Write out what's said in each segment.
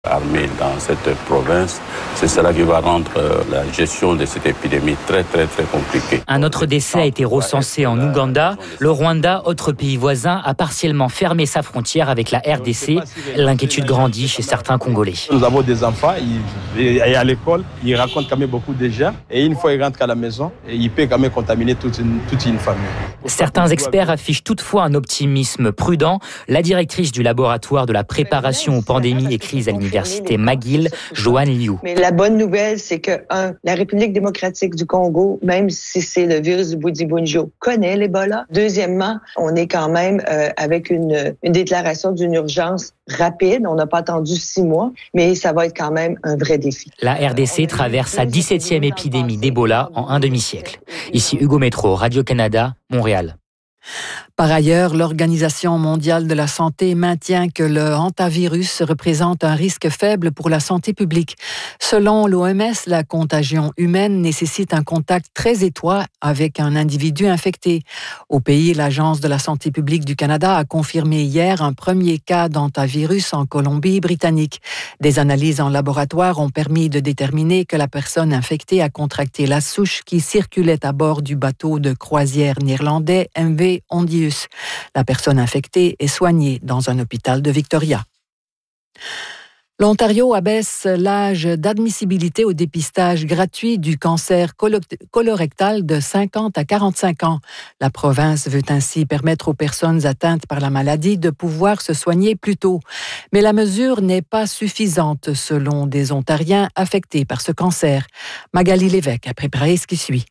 armée dans cette province. C'est cela qui va rendre la gestion de cette épidémie très compliquée. Un autre décès a été recensé en Ouganda. Le Rwanda, autre pays voisin, a partiellement fermé sa frontière avec la RDC. L'inquiétude grandit chez certains Congolais. Nous avons des enfants, et à l'école, ils racontent quand même beaucoup déjà. Et une fois ils rentrent à la maison, ils peuvent quand même contaminer toute une famille. Certains experts affichent toutefois un optimisme prudent. La directrice du laboratoire de la préparation aux pandémies et crises à l'université McGill, Joanne Liu. Mais la bonne nouvelle, c'est que, la République démocratique du Congo, même si c'est le virus du Bundibugyo, connaît l'Ebola. Deuxièmement, on est quand même avec une déclaration d'une urgence rapide. On n'a pas attendu 6 mois, mais ça va être quand même un vrai défi. La RDC traverse sa 17e épidémie d'Ebola en un demi-siècle. Ici Hugo Métro, Radio-Canada, Montréal. Par ailleurs, l'Organisation mondiale de la santé maintient que le hantavirus représente un risque faible pour la santé publique. Selon l'OMS, la contagion humaine nécessite un contact très étroit avec un individu infecté. Au pays, l'Agence de la santé publique du Canada a confirmé hier un premier cas d'hantavirus en Colombie-Britannique. Des analyses en laboratoire ont permis de déterminer que la personne infectée a contracté la souche qui circulait à bord du bateau de croisière néerlandais MV Ondius. La personne infectée est soignée dans un hôpital de Victoria. L'Ontario abaisse l'âge d'admissibilité au dépistage gratuit du cancer colorectal de 50 à 45 ans. La province veut ainsi permettre aux personnes atteintes par la maladie de pouvoir se soigner plus tôt. Mais la mesure n'est pas suffisante selon des Ontariens affectés par ce cancer. Magali Lévesque a préparé ce qui suit.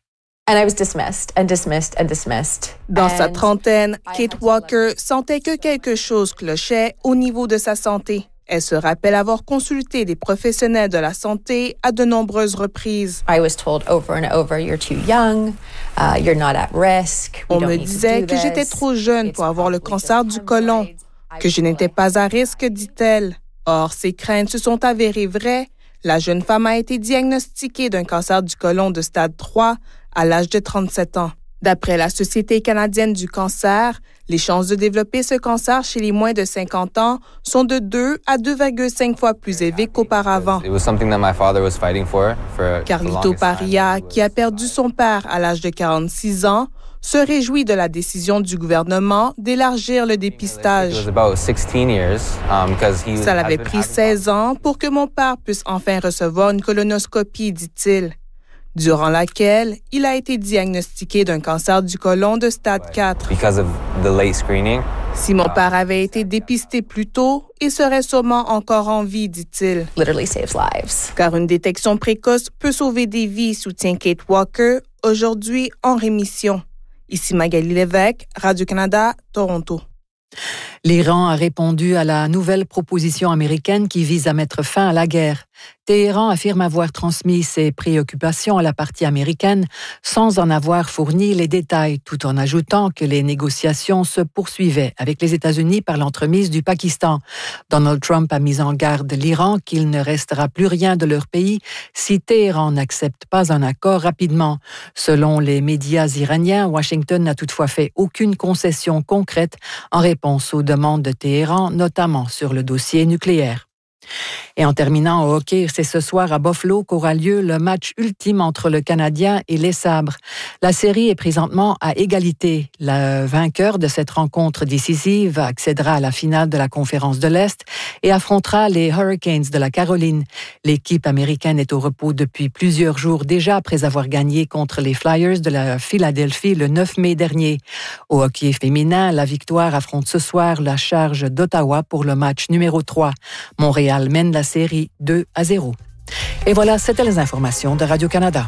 Dans sa trentaine, Kate Walker sentait que quelque chose clochait au niveau de sa santé. Elle se rappelle avoir consulté des professionnels de la santé à de nombreuses reprises. On me disait que j'étais trop jeune pour avoir le cancer du côlon, que je n'étais pas à risque, dit-elle. Or, ces craintes se sont avérées vraies. La jeune femme a été diagnostiquée d'un cancer du côlon de stade 3 à l'âge de 37 ans. D'après la Société canadienne du cancer, les chances de développer ce cancer chez les moins de 50 ans sont de 2 à 2,5 fois plus élevées qu'auparavant. Carlito Paria, qui a perdu son père à l'âge de 46 ans, se réjouit de la décision du gouvernement d'élargir le dépistage. Ça l'avait pris 16 ans pour que mon père puisse enfin recevoir une colonoscopie, dit-il, durant laquelle il a été diagnostiqué d'un cancer du côlon de stade 4. Si mon père avait été dépisté plus tôt, il serait sûrement encore en vie, dit-il. Car une détection précoce peut sauver des vies, soutient Kate Walker, aujourd'hui en rémission. Ici Magali Lévesque, Radio-Canada, Toronto. L'Iran a répondu à la nouvelle proposition américaine qui vise à mettre fin à la guerre. Téhéran affirme avoir transmis ses préoccupations à la partie américaine sans en avoir fourni les détails, tout en ajoutant que les négociations se poursuivaient avec les États-Unis par l'entremise du Pakistan. Donald Trump a mis en garde l'Iran qu'il ne restera plus rien de leur pays si Téhéran n'accepte pas un accord rapidement. Selon les médias iraniens, Washington n'a toutefois fait aucune concession concrète en réponse aux demandes de Téhéran, notamment sur le dossier nucléaire. Et en terminant au hockey, c'est ce soir à Buffalo qu'aura lieu le match ultime entre le Canadien et les Sabres. La série est présentement à égalité. Le vainqueur de cette rencontre décisive accédera à la finale de la Conférence de l'Est et affrontera les Hurricanes de la Caroline. L'équipe américaine est au repos depuis plusieurs jours déjà après avoir gagné contre les Flyers de la Philadelphie le 9 mai dernier. Au hockey féminin, la Victoire affronte ce soir la Charge d'Ottawa pour le match numéro 3. Montréal mène la série 2-0. Et voilà, c'était les informations de Radio-Canada.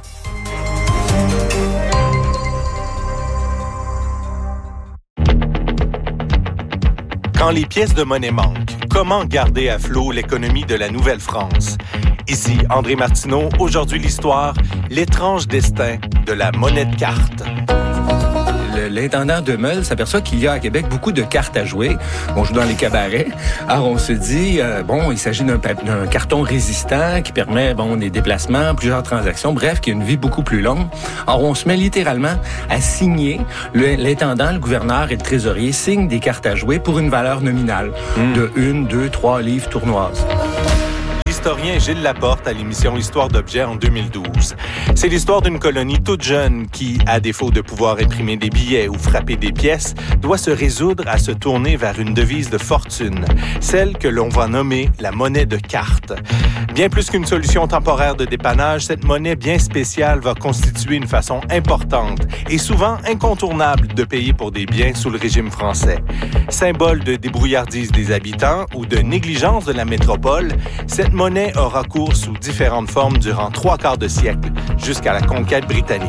Quand les pièces de monnaie manquent, comment garder à flot l'économie de la Nouvelle-France? Ici André Martineau, aujourd'hui l'histoire, l'étrange destin de la monnaie de carte. L'intendant de Meul s'aperçoit qu'il y a à Québec beaucoup de cartes à jouer. On joue dans les cabarets. Alors, on se dit, il s'agit d'un carton résistant qui permet, des déplacements, plusieurs transactions, bref, qui a une vie beaucoup plus longue. Alors, on se met littéralement à signer. L'intendant, le gouverneur et le trésorier signent des cartes à jouer pour une valeur nominale de 1, 2, 3 livres tournoises. l'historien Gilles Laporte à l'émission Histoire d'objets en 2012. C'est l'histoire d'une colonie toute jeune qui, à défaut de pouvoir imprimer des billets ou frapper des pièces, doit se résoudre à se tourner vers une devise de fortune, celle que l'on va nommer la monnaie de carte. Bien plus qu'une solution temporaire de dépannage, cette monnaie bien spéciale va constituer une façon importante et souvent incontournable de payer pour des biens sous le régime français. Symbole de débrouillardise des habitants ou de négligence de la métropole, cette monnaie aura cours sous différentes formes durant 3/4 de siècle, jusqu'à la conquête britannique.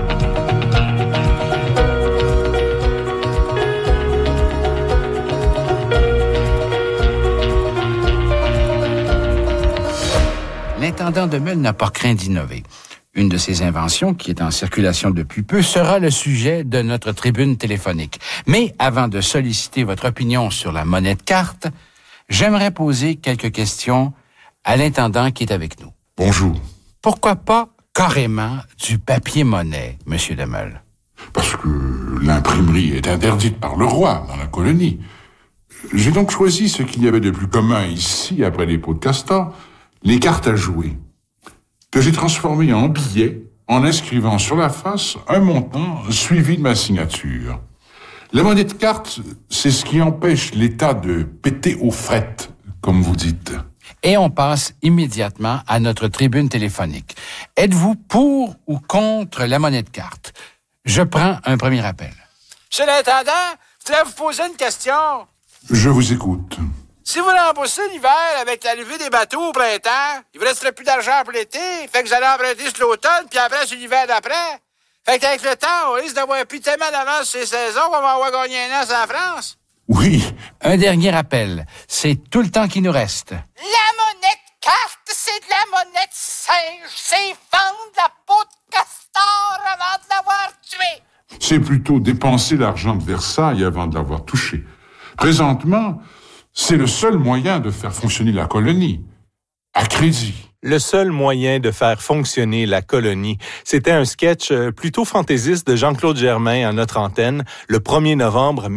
L'intendant de Meule n'a pas craint d'innover. Une de ses inventions, qui est en circulation depuis peu, sera le sujet de notre tribune téléphonique. Mais avant de solliciter votre opinion sur la monnaie de carte, j'aimerais poser quelques questions à l'intendant qui est avec nous. Bonjour. Pourquoi pas carrément du papier-monnaie, Monsieur de Meule? Parce que l'imprimerie est interdite par le roi dans la colonie. J'ai donc choisi ce qu'il y avait de plus commun ici, après les pots de castor, les cartes à jouer, que j'ai transformées en billets en inscrivant sur la face un montant suivi de ma signature. La monnaie de carte, c'est ce qui empêche l'État de péter aux frettes, comme vous dites. Et on passe immédiatement à notre tribune téléphonique. Êtes-vous pour ou contre la monnaie de carte? Je prends un premier appel. Monsieur l'intendant, je voudrais vous poser une question. Je vous écoute. Si vous remboursez l'hiver avec l'arrivée des bateaux au printemps, il vous resterait plus d'argent pour l'été, fait que vous allez emprunter sur l'automne, puis après sur l'hiver d'après. Fait qu'avec le temps, on risque d'avoir plus tellement d'avance sur ces saisons qu'on va avoir gagné un an sans France. Oui. Un dernier appel. C'est tout le temps qui nous reste. La monnaie de carte, c'est de la monnaie de singe. C'est vendre la peau de castor avant de l'avoir tué. C'est plutôt dépenser l'argent de Versailles avant de l'avoir touché. Présentement, c'est le seul moyen de faire fonctionner la colonie, à crédit. Le seul moyen de faire fonctionner la colonie, c'était un sketch plutôt fantaisiste de Jean-Claude Germain à notre antenne le 1er novembre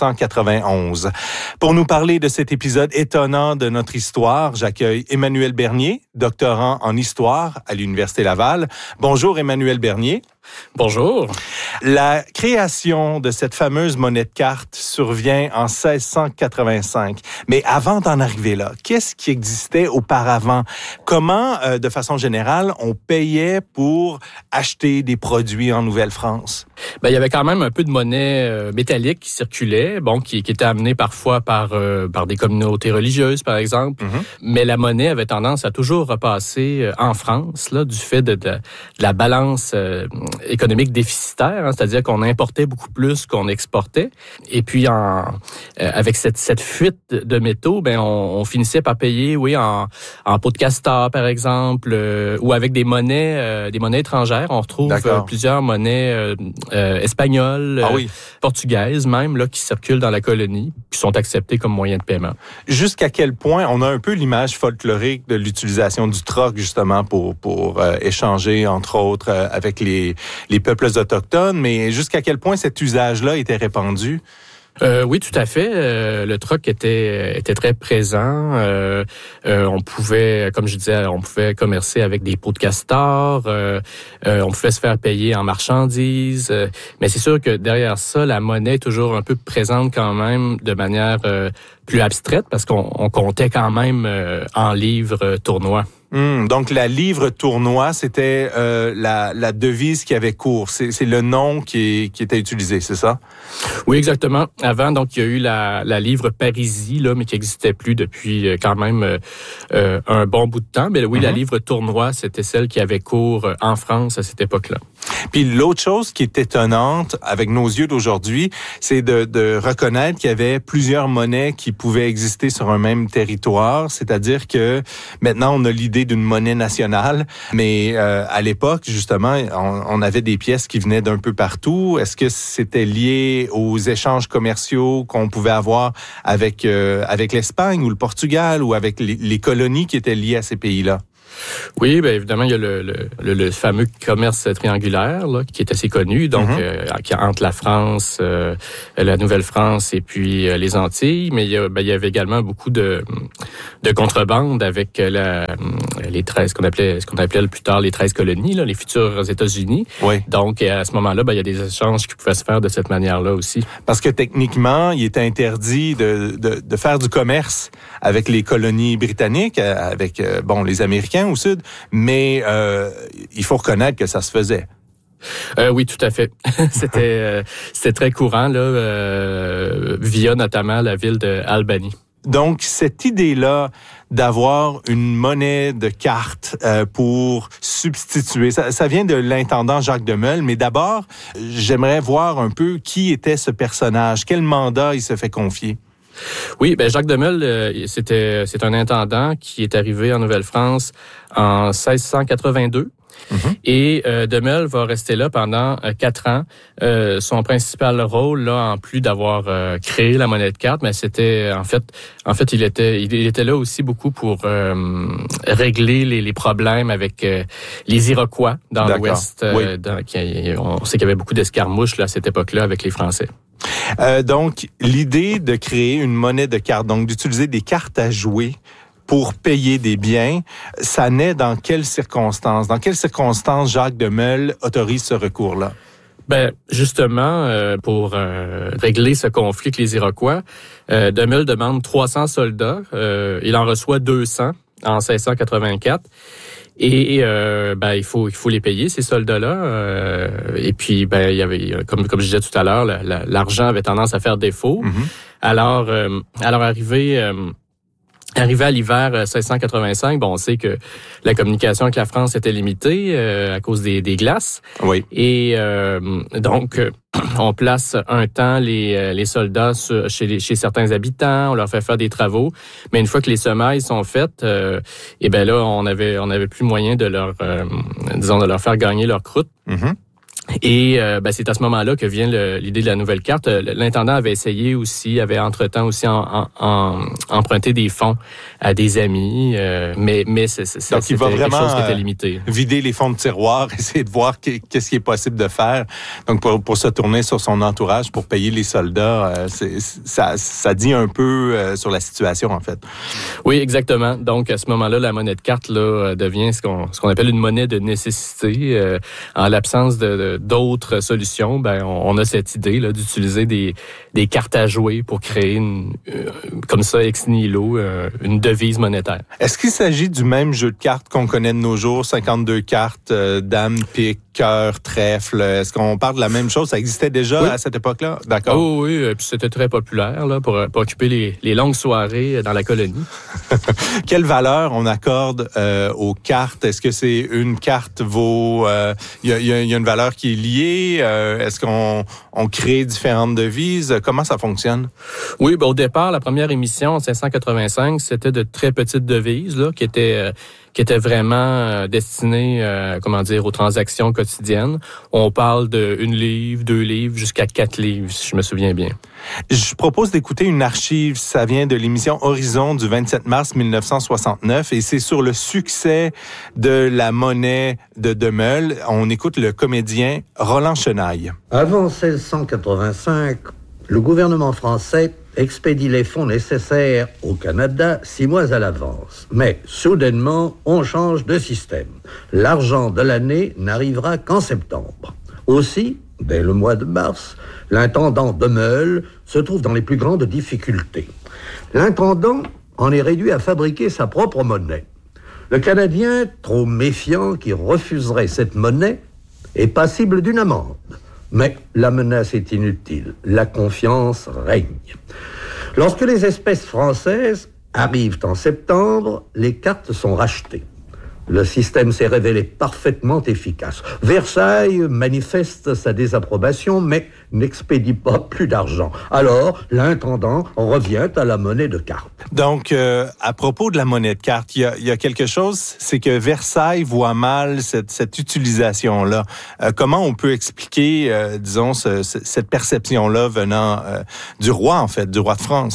1991. Pour nous parler de cet épisode étonnant de notre histoire, j'accueille Emmanuel Bernier, doctorant en histoire à l'Université Laval. Bonjour Emmanuel Bernier. Bonjour. La création de cette fameuse monnaie de carte survient en 1685. Mais avant d'en arriver là, qu'est-ce qui existait auparavant? Comment, de façon générale, on payait pour acheter des produits en Nouvelle-France? Il y avait quand même un peu de monnaie métallique qui circulait, qui était amenée parfois par des communautés religieuses, par exemple. Mm-hmm. Mais la monnaie avait tendance à toujours repasser en France, là, du fait de la balance économique déficitaire, c'est-à-dire qu'on importait beaucoup plus qu'on exportait. Et puis, avec cette fuite de métaux, on finissait par payer, en peau de castor, par exemple, ou avec des monnaies étrangères. On retrouve plusieurs monnaies espagnoles, portugaises même, là, qui circulent dans la colonie, qui sont acceptées comme moyen de paiement. Jusqu'à quel point on a un peu l'image folklorique de l'utilisation du troc, justement, pour échanger, entre autres, avec les peuples autochtones, mais jusqu'à quel point cet usage-là était répandu? Oui, tout à fait. Le troc était très présent. On pouvait, comme je disais, on pouvait commercer avec des pots de castor. On pouvait se faire payer en marchandises. Mais c'est sûr que derrière ça, la monnaie est toujours un peu présente quand même de manière plus abstraite parce qu'on comptait quand même en livres tournois. Donc, la livre tournoi, c'était la devise qui avait cours. C'est le nom qui était utilisé, c'est ça? Oui, exactement. Avant, donc, il y a eu la livre parisie, là, mais qui n'existait plus depuis quand même un bon bout de temps. Mais oui, la livre tournoi, c'était celle qui avait cours en France à cette époque-là. Puis l'autre chose qui est étonnante avec nos yeux d'aujourd'hui, c'est de reconnaître qu'il y avait plusieurs monnaies qui pouvaient exister sur un même territoire. C'est-à-dire que maintenant, on a l'idée d'une monnaie nationale, mais à l'époque, justement, on avait des pièces qui venaient d'un peu partout. Est-ce que c'était lié aux échanges commerciaux qu'on pouvait avoir avec l'Espagne ou le Portugal ou avec les colonies qui étaient liées à ces pays-là? Oui, bien évidemment, il y a le fameux commerce triangulaire là, qui est assez connu, donc qui entre la France, la Nouvelle-France et puis les Antilles. Mais il y avait également beaucoup de contrebande avec les 13, ce qu'on appelait plus tard les 13 colonies, là, les futurs États-Unis. Oui. Donc à ce moment-là, il y a des échanges qui pouvaient se faire de cette manière-là aussi. Parce que techniquement, il était interdit de faire du commerce avec les colonies britanniques, avec les Américains au sud, mais il faut reconnaître que ça se faisait. Oui, tout à fait. C'était très courant là, via notamment la ville d'Albany. Donc, cette idée-là d'avoir une monnaie de carte pour substituer, ça vient de l'intendant Jacques Demel, mais d'abord, j'aimerais voir un peu qui était ce personnage, quel mandat il se fait confier. Oui, Jacques Demel, c'est un intendant qui est arrivé en Nouvelle-France en 1682. Et Demel va rester là pendant 4 ans. Son principal rôle, là, en plus d'avoir créé la monnaie de carte, mais c'était en fait, il était là aussi beaucoup pour régler les problèmes avec les Iroquois dans l'Ouest. Oui. On sait qu'il y avait beaucoup d'escarmouches là à cette époque-là avec les Français. Donc, l'idée de créer une monnaie de carte, donc d'utiliser des cartes à jouer pour payer des biens, ça naît dans quelles circonstances? Dans quelles circonstances Jacques Demel autorise ce recours-là? Justement, pour régler ce conflit avec les Iroquois, Demel demande 300 soldats. Il en reçoit 200 en 1684. Et il faut les payer, ces soldats-là. Et puis il y avait, comme je disais tout à l'heure, l'argent avait tendance à faire défaut. Alors arrivé à l'hiver 1685, on sait que la communication avec la France était limitée à cause des glaces. Oui. Et donc on place un temps les soldats chez certains habitants, on leur fait faire des travaux, mais une fois que les semailles sont faites, là on avait plus moyen de leur de leur faire gagner leur croûte. Et c'est à ce moment-là que vient l'idée de la nouvelle carte. L'intendant avait entre-temps aussi emprunté des fonds à des amis, mais c'était quelque chose qui était limité. Vider les fonds de tiroir, essayer de voir qu'est-ce qui est possible de faire. Donc pour se tourner sur son entourage pour payer les soldats, ça dit un peu sur la situation en fait. Oui, exactement. Donc à ce moment-là, la monnaie de carte là devient ce qu'on appelle une monnaie de nécessité. En l'absence d'autres solutions, on a cette idée là d'utiliser des cartes à jouer pour créer comme ça ex nihilo une devise monétaire. Est-ce qu'il s'agit du même jeu de cartes qu'on connaît de nos jours, 52 cartes, dame, pique, cœur, trèfle? Est-ce qu'on parle de la même chose? Ça existait déjà à cette époque-là? D'accord. Oh, oui, puis c'était très populaire là pour occuper les longues soirées dans la colonie. Quelle valeur on accorde aux cartes? Est-ce que c'est une carte vaut... Il y a une valeur qui est liée? Est-ce qu'on crée différentes devises? Comment ça fonctionne? Oui, au départ, la première émission en 1685, c'était de très petites devises là, qui étaient vraiment destinées, aux transactions quotidiennes. On parle de 1 livre, 2 livres, jusqu'à 4 livres, si je me souviens bien. Je propose d'écouter une archive. Ça vient de l'émission Horizon du 27 mars 1969 et c'est sur le succès de la monnaie de Demel. On écoute le comédien Roland Chenaille. Avant 1685, le gouvernement français expédie les fonds nécessaires au Canada 6 mois à l'avance. Mais soudainement, on change de système. L'argent de l'année n'arrivera qu'en septembre. Aussi, dès le mois de mars, l'intendant Demel se trouve dans les plus grandes difficultés. L'intendant en est réduit à fabriquer sa propre monnaie. Le Canadien, trop méfiant, qui refuserait cette monnaie, est passible d'une amende. Mais la menace est inutile. La confiance règne. Lorsque les espèces françaises arrivent en septembre, les cartes sont rachetées. Le système s'est révélé parfaitement efficace. Versailles manifeste sa désapprobation, mais n'expédie pas plus d'argent. Alors, l'intendant revient à la monnaie de carte. Donc, à propos de la monnaie de carte, il y a quelque chose, c'est que Versailles voit mal cette utilisation-là. Comment on peut expliquer, cette perception-là venant du roi, en fait, du roi de France?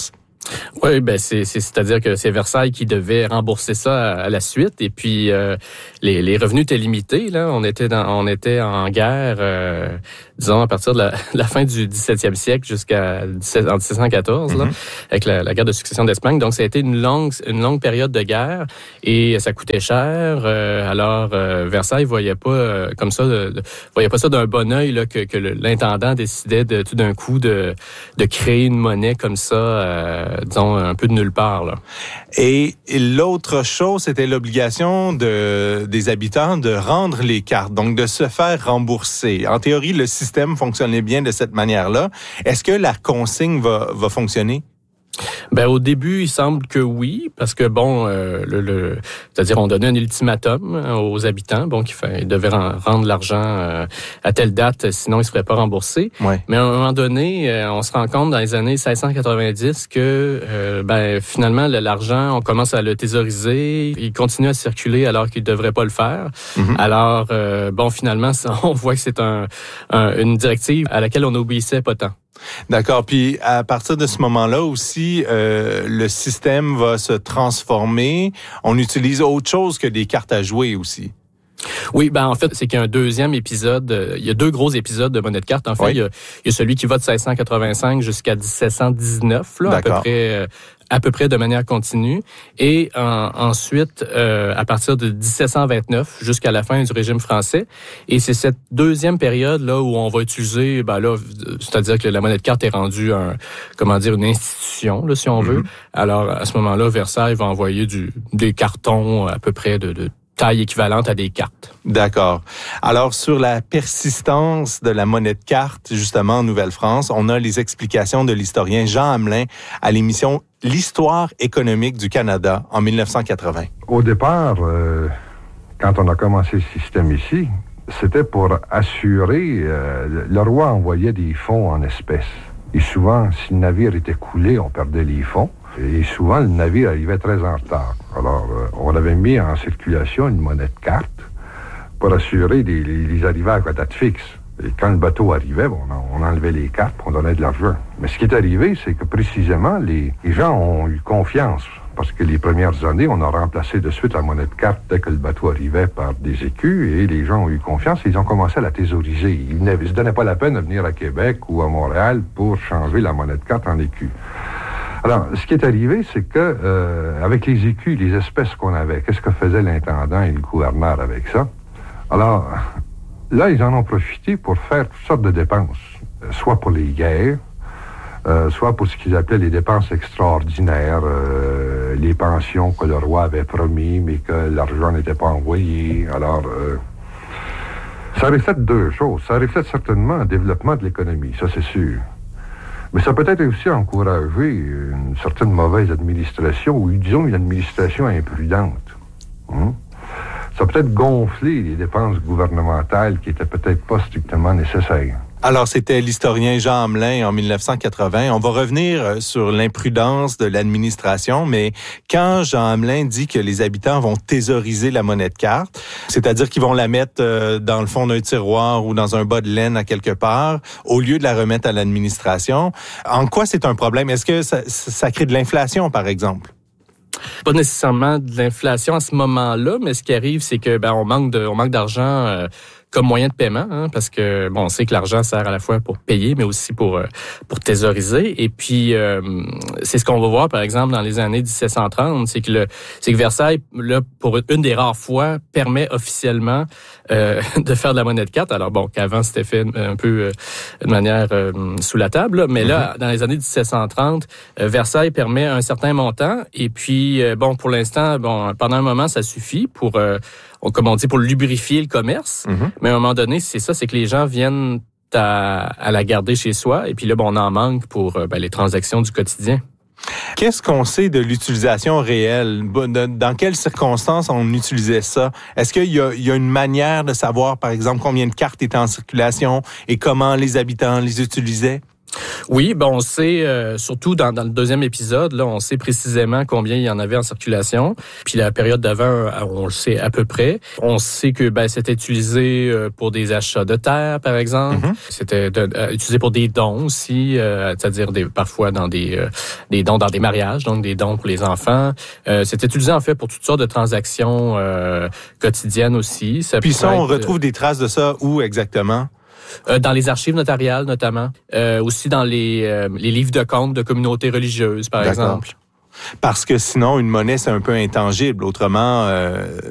Oui, ben c'est-à-dire que c'est Versailles qui devait rembourser ça à la suite. Et puis les revenus étaient limités. Là, on était en guerre, disons à partir de la fin du 17e siècle jusqu'en 1714, là, avec la guerre de succession d'Espagne. Donc ça a été une longue période de guerre et ça coûtait cher. Alors Versailles voyait pas comme ça, voyait pas ça d'un bon œil là que l'intendant décidait tout d'un coup de créer une monnaie comme ça. Disons, un peu de nulle part, là. Et l'autre chose, c'était l'obligation des habitants de rendre les cartes, donc de se faire rembourser. En théorie, le système fonctionnait bien de cette manière-là. Est-ce que la consigne va fonctionner? Ben au début, il semble que oui, parce que bon, c'est-à-dire on donnait un ultimatum aux habitants, bon, qu'ils devaient rendre l'argent à telle date, sinon ils se feraient pas rembourser. Ouais. Mais à un moment donné, on se rend compte dans les années 1690 que finalement l'argent, on commence à le thésauriser, il continue à circuler alors qu'il devrait pas le faire. Alors bon, finalement, on voit que c'est une directive à laquelle on n'obéissait pas tant. D'accord. Puis à partir de ce moment-là aussi, le système va se transformer. On utilise autre chose que des cartes à jouer aussi. Oui, ben en fait, c'est qu'il y a un deuxième épisode. Il y a deux gros épisodes de monnaie de carte. En fait, il y a celui qui va de 1685 jusqu'à 1719, là, à peu près de manière continue. Et ensuite, à partir de 1729 jusqu'à la fin du régime français. Et c'est cette deuxième période là où on va utiliser, c'est-à-dire que la monnaie de carte est rendue une institution, là, si on veut. Alors à ce moment-là, Versailles va envoyer des cartons à peu près de taille équivalente à des cartes. D'accord. Alors, sur la persistance de la monnaie de carte, justement, en Nouvelle-France, on a les explications de l'historien Jean Hamelin à l'émission L'Histoire économique du Canada en 1980. Au départ, quand on a commencé le système ici, c'était pour assurer... le roi envoyait des fonds en espèces. Et souvent, si le navire était coulé, on perdait les fonds. Et souvent, le navire arrivait très en retard. Alors, on avait mis en circulation une monnaie de carte pour assurer les arrivages à date fixe. Et quand le bateau arrivait, on enlevait les cartes pour on donnait de l'argent. Mais ce qui est arrivé, c'est que précisément, les gens ont eu confiance. Parce que les premières années, on a remplacé de suite la monnaie de carte dès que le bateau arrivait par des écus. Et les gens ont eu confiance et ils ont commencé à la thésauriser. Ils ne se donnaient pas la peine de venir à Québec ou à Montréal pour changer la monnaie de carte en écus. Alors, ce qui est arrivé, c'est que avec les écus, les espèces qu'on avait, qu'est-ce que faisait l'intendant et le gouverneur avec ça? Alors, là, ils en ont profité pour faire toutes sortes de dépenses, soit pour les guerres, soit pour ce qu'ils appelaient les dépenses extraordinaires, les pensions que le roi avait promis, mais que l'argent n'était pas envoyé. Alors, ça reflète deux choses. Ça reflète certainement un développement de l'économie, ça c'est sûr. Mais ça peut être aussi encourager une certaine mauvaise administration, ou disons une administration imprudente. Ça peut être gonfler les dépenses gouvernementales qui étaient peut-être pas strictement nécessaires. Alors, c'était l'historien Jean Hamelin en 1980. On va revenir sur l'imprudence de l'administration, mais quand Jean Hamelin dit que les habitants vont thésauriser la monnaie de carte, c'est-à-dire qu'ils vont la mettre dans le fond d'un tiroir ou dans un bas de laine à quelque part, au lieu de la remettre à l'administration, en quoi c'est un problème? Est-ce que ça crée de l'inflation, par exemple? Pas nécessairement de l'inflation à ce moment-là, mais ce qui arrive, c'est que on manque d'argent comme moyen de paiement, parce que on sait que l'argent sert à la fois pour payer, mais aussi pour thésauriser. Et puis c'est ce qu'on va voir, par exemple, dans les années 1730, c'est que Versailles, là, pour une des rares fois, permet officiellement de faire de la monnaie de carte. Alors qu'avant c'était fait un peu de manière sous la table, là, mais là, dans les années 1730, Versailles permet un certain montant. Et puis pour l'instant, pendant un moment, ça suffit pour comme on dit, pour lubrifier le commerce. Mais à un moment donné, c'est que les gens viennent à la garder chez soi. Et puis là, on en manque pour les transactions du quotidien. Qu'est-ce qu'on sait de l'utilisation réelle? Dans quelles circonstances on utilisait ça? Est-ce qu'il y a une manière de savoir, par exemple, combien de cartes étaient en circulation et comment les habitants les utilisaient? Oui, on sait, surtout dans le deuxième épisode, là, on sait précisément combien il y en avait en circulation. Puis la période d'avant, on le sait à peu près. On sait que c'était utilisé pour des achats de terre, par exemple. Mm-hmm. C'était utilisé pour des dons aussi, c'est-à-dire parfois dans des dons dans des mariages, donc des dons pour les enfants. C'était utilisé en fait pour toutes sortes de transactions quotidiennes aussi. Puis ça, on retrouve des traces de ça où exactement? Dans les archives notariales, notamment. Aussi dans les livres de comptes de communautés religieuses, par exemple. Parce que sinon, une monnaie, c'est un peu intangible. Autrement,